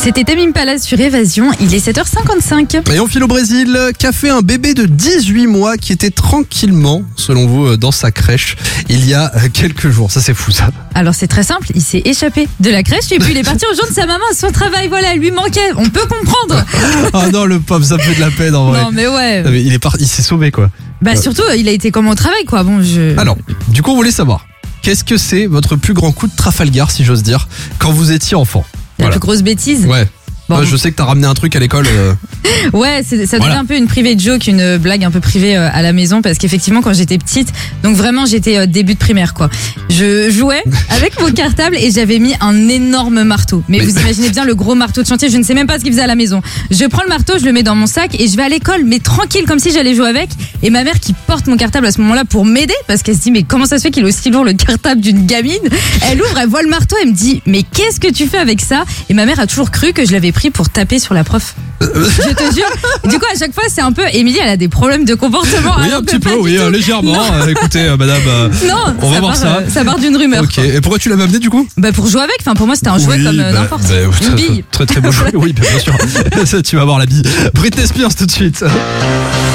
C'était Tame Impala sur Évasion, il est 7h55. Et on file au Brésil, qu'a fait un bébé de 18 mois qui était tranquillement, selon vous, dans sa crèche il y a quelques jours. Ça, c'est fou, ça. Alors c'est très simple, il s'est échappé de la crèche et puis il est parti rejoindre sa maman à son travail. Voilà, il lui manquait, on peut comprendre. Ah non, le pauvre, ça me fait de la peine en vrai. Non mais ouais. Non, mais il s'est sauvé, quoi. Bah surtout, il a été comme au travail, quoi. Bon, Alors, du coup, on voulait savoir, qu'est-ce que c'est votre plus grand coup de Trafalgar, si j'ose dire, quand vous étiez enfant? La plus grosse bêtise. Ouais. Bon. Ouais, je sais que t'as ramené un truc à l'école. Ouais, ça devient Voilà. un peu une private joke, une blague un peu privée à la maison, parce qu'effectivement quand j'étais petite, donc vraiment j'étais début de primaire quoi, je jouais avec mon cartable et j'avais mis un énorme marteau. Mais vous imaginez bien le gros marteau de chantier, je ne sais même pas ce qu'il faisait à la maison. Je prends le marteau, je le mets dans mon sac et je vais à l'école, mais tranquille comme si j'allais jouer avec. Et ma mère qui porte mon cartable à ce moment-là pour m'aider, parce qu'elle se dit mais comment ça se fait qu'il est aussi lourd le cartable d'une gamine? Elle ouvre, elle voit le marteau, elle me dit mais qu'est-ce que tu fais avec ça? Et ma mère a toujours cru que je l'avais pris pour taper sur la prof. Je te jure. Du coup, à chaque fois, c'est un peu. Émilie, elle a des problèmes de comportement. Oui, un petit peu, oui, légèrement. Écoutez, madame, non, on va voir ça. Ça part d'une rumeur. Ok, Quoi. et pourquoi tu l'avais amené du coup? Bah pour jouer avec. Enfin, pour moi, c'était un jouet comme n'importe. Une bille. Très très beau jouet, oui, bien sûr. Ça, tu vas voir la bille. Britney Spears tout de suite.